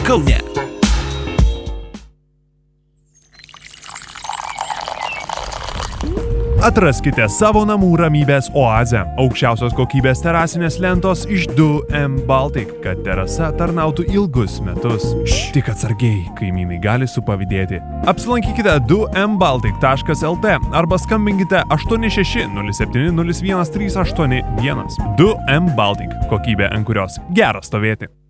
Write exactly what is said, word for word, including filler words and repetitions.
Kaune. Atraskite savo namų ramybės oazę. Aukščiausios kokybės terasinės lentos iš du M Baltic, kad terasa tarnautų ilgus metus. Šš, tik atsargiai, kaimynai gali supavydėti. Apsilankykite du M baltic taškas L T arba skambinkite aštuoni šeši nulis septyni nulis vienas trys aštuoni vienas. du M Baltic, kokybė, ant kurios gera stovėti.